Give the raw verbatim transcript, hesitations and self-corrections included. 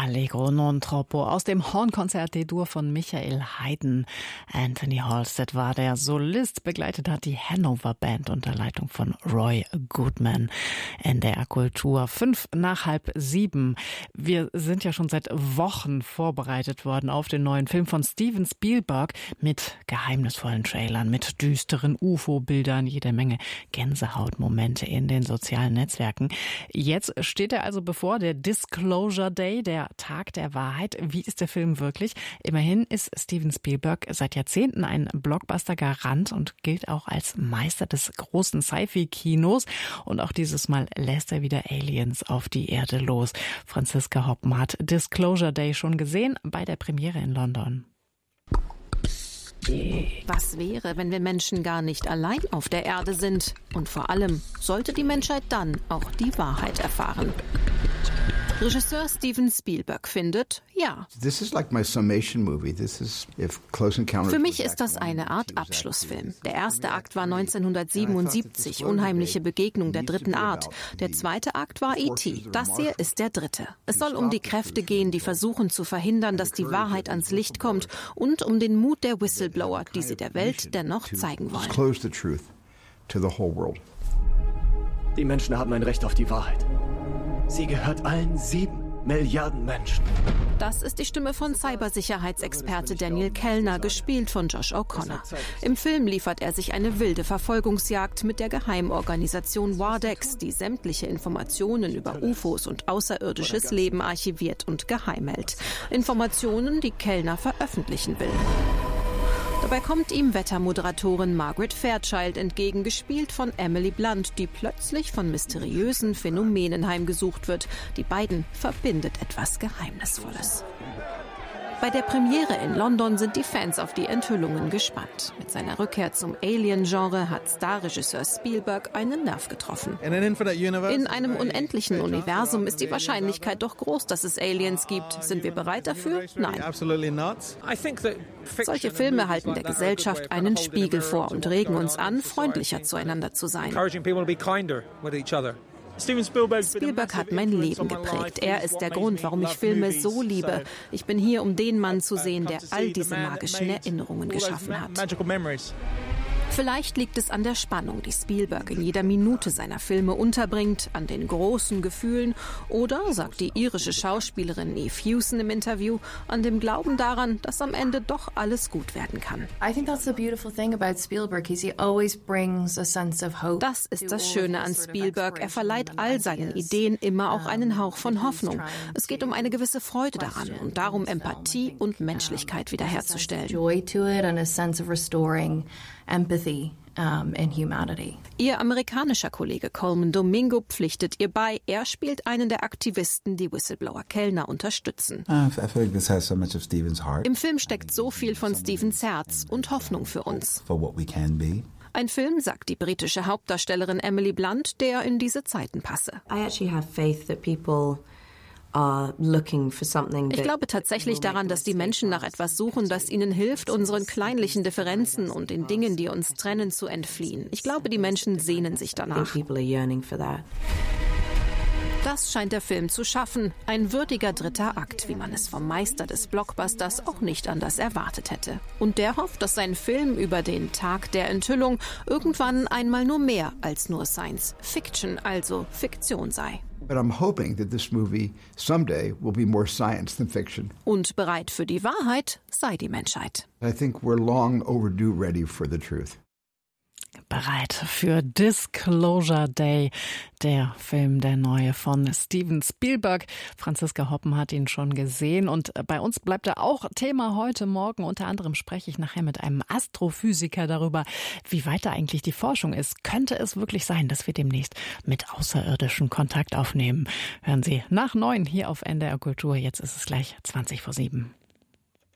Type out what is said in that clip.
Allegro non troppo aus dem Hornkonzert D-Dur von Michael Haydn. Anthony Halstead war der Solist, begleitet hat die Hanover Band unter Leitung von Roy Goodman. N D R Kultur, fünf nach halb sieben. Wir sind ja schon seit Wochen vorbereitet worden auf den neuen Film von Steven Spielberg mit geheimnisvollen Trailern, mit düsteren U F O-Bildern, jede Menge Gänsehautmomente in den sozialen Netzwerken. Jetzt steht er also bevor, der Disclosure Day, der Tag der Wahrheit. Wie ist der Film wirklich? Immerhin ist Steven Spielberg seit Jahrzehnten ein Blockbuster-Garant und gilt auch als Meister des großen Sci-Fi-Kinos. Und auch dieses Mal lässt er wieder Aliens auf die Erde los. Franziska Hoppen hat Disclosure Day schon gesehen bei der Premiere in London. Was wäre, wenn wir Menschen gar nicht allein auf der Erde sind? Und vor allem, sollte die Menschheit dann auch die Wahrheit erfahren? Regisseur Steven Spielberg findet, ja. Für mich ist das eine Art Abschlussfilm. Der erste Akt war neunzehnhundertsiebenundsiebzig, Unheimliche Begegnung der dritten Art. Der zweite Akt war E T Das hier ist der dritte. Es soll um die Kräfte gehen, die versuchen zu verhindern, dass die Wahrheit ans Licht kommt, und um den Mut der Whistleblower, die sie der Welt dennoch zeigen wollen. Die Menschen haben ein Recht auf die Wahrheit. Sie gehört allen sieben Milliarden Menschen. Das ist die Stimme von Cybersicherheitsexperte Daniel Kellner, gespielt von Josh O'Connor. Im Film liefert er sich eine wilde Verfolgungsjagd mit der Geheimorganisation Wardex, die sämtliche Informationen über U F Os und außerirdisches Leben archiviert und geheim hält. Informationen, die Kellner veröffentlichen will. Dabei kommt ihm Wettermoderatorin Margaret Fairchild entgegen, gespielt von Emily Blunt, die plötzlich von mysteriösen Phänomenen heimgesucht wird. Die beiden verbindet etwas Geheimnisvolles. Bei der Premiere in London sind die Fans auf die Enthüllungen gespannt. Mit seiner Rückkehr zum Alien-Genre hat Starregisseur Spielberg einen Nerv getroffen. In einem unendlichen Universum ist die Wahrscheinlichkeit doch groß, dass es Aliens gibt. Sind wir bereit dafür? Nein. Solche Filme halten der Gesellschaft einen Spiegel vor und regen uns an, freundlicher zueinander zu sein. Spielberg hat mein Leben geprägt. Er ist der Grund, warum ich Filme so liebe. Ich bin hier, um den Mann zu sehen, der all diese magischen Erinnerungen geschaffen hat. Vielleicht liegt es an der Spannung, die Spielberg in jeder Minute seiner Filme unterbringt, an den großen Gefühlen oder, sagt die irische Schauspielerin Eve Hewson im Interview, an dem Glauben daran, dass am Ende doch alles gut werden kann. Das ist das Schöne an Spielberg. Er verleiht all seinen Ideen immer auch einen Hauch von Hoffnung. Es geht um eine gewisse Freude daran und darum, Empathie und Menschlichkeit wiederherzustellen. Empathy um, and humanity. Ihr amerikanischer Kollege Coleman Domingo pflichtet ihr bei. Er spielt einen der Aktivisten, die Whistleblower Kellner unterstützen. Uh, I feel like this has so much of Stephen's heart. Im Film steckt so viel von Stephens Herz und Hoffnung für uns. For what we can be. Ein Film, sagt die britische Hauptdarstellerin Emily Blunt, der in diese Zeiten passe. I actually have faith that people Ich glaube tatsächlich daran, dass die Menschen nach etwas suchen, das ihnen hilft, unseren kleinlichen Differenzen und den Dingen, die uns trennen, zu entfliehen. Ich glaube, die Menschen sehnen sich danach. Das scheint der Film zu schaffen. Ein würdiger dritter Akt, wie man es vom Meister des Blockbusters auch nicht anders erwartet hätte. Und der hofft, dass sein Film über den Tag der Enthüllung irgendwann einmal nur mehr als nur Science Fiction, also Fiktion sei. But I'm hoping that this movie someday will be more science than fiction. Und bereit für die Wahrheit sei die Menschheit. I think we're long overdue ready for the truth. Bereit für Disclosure Day, der Film, der neue von Steven Spielberg. Franziska Hoppen hat ihn schon gesehen und bei uns bleibt er auch Thema heute Morgen. Unter anderem spreche ich nachher mit einem Astrophysiker darüber, wie weit da eigentlich die Forschung ist. Könnte es wirklich sein, dass wir demnächst mit Außerirdischen Kontakt aufnehmen? Hören Sie nach neun hier auf N D R Kultur. Jetzt ist es gleich zwanzig vor sieben.